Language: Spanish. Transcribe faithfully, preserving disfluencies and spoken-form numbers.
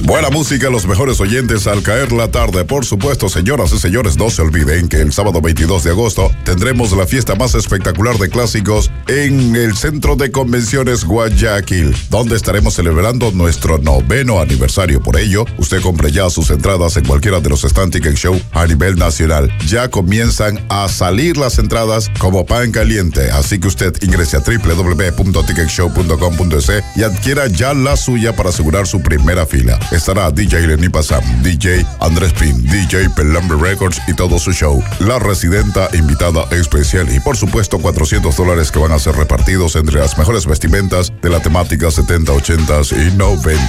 Buena música, los mejores oyentes al caer la tarde. Por supuesto, señoras y señores, no se olviden que el sábado veintidós de agosto tendremos la fiesta más espectacular de clásicos en el Centro de Convenciones Guayaquil, donde estaremos celebrando nuestro noveno aniversario. Por ello, usted compre ya sus entradas en cualquiera de los stand ticket show a nivel nacional. Ya comienzan a salir las entradas como pan caliente, así que usted ingrese a doble u doble u doble u punto ticket show punto com punto es y adquiera ya la suya para asegurar su primera fila. Estará D J Lenny Pasam, D J Andrés Pin, D J Pelambre Records y todo su show. La residenta invitada especial y por supuesto cuatrocientos dólares que van a ser repartidos entre las mejores vestimentas de la temática setenta, ochenta y noventa.